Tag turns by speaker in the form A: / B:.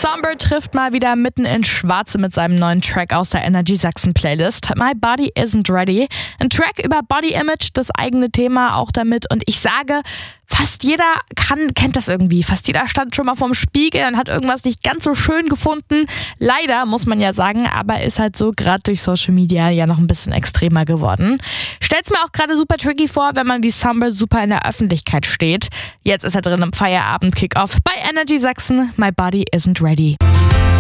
A: Somber trifft mal wieder mitten ins Schwarze mit seinem neuen Track aus der Energy Sachsen Playlist. My Body Isn't Ready. Ein Track über Body Image, das eigene Thema auch damit. Und ich sage, fast jeder kennt das irgendwie. Fast jeder stand schon mal vorm Spiegel und hat irgendwas nicht ganz so schön gefunden. Leider, muss man ja sagen, aber ist halt so gerade durch Social Media ja noch ein bisschen extremer geworden. Stellt's mir auch gerade super tricky vor, wenn man wie Somber super in der Öffentlichkeit steht. Jetzt ist er drin im Feierabend-Kickoff bei Energy Sachsen. My Body Isn't Ready.